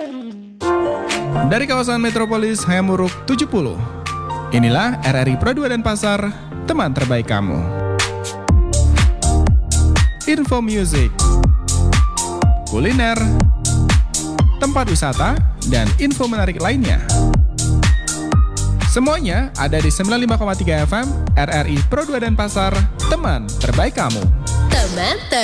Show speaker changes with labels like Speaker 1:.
Speaker 1: Dari kawasan metropolis Hayamuruk 70, inilah RRI Pro 2 Denpasar, teman terbaik kamu. Info music, kuliner, tempat wisata, dan info menarik lainnya. Semuanya ada di 95,3 FM RRI Pro 2 Denpasar, teman terbaik kamu.
Speaker 2: Teman terbaik.